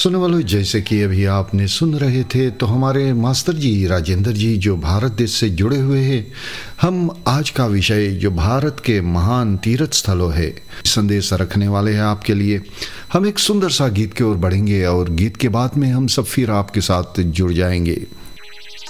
सुनने वालों, जैसे कि अभी आपने सुन रहे थे तो हमारे मास्टर जी राजेंद्र जी जो भारत देश से जुड़े हुए हैं, हम आज का विषय जो भारत के महान तीर्थ स्थलों है संदेश रखने वाले हैं आपके लिए। हम एक सुंदर सा गीत की ओर बढ़ेंगे और गीत के बाद में हम सब फिर आपके साथ जुड़ जाएंगे।